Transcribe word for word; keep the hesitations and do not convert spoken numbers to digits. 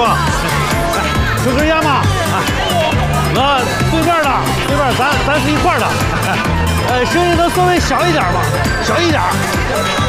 吧？抽根烟吧。那对面的，对面咱咱是一块的。呃，声音能稍微小一点吗？小一点。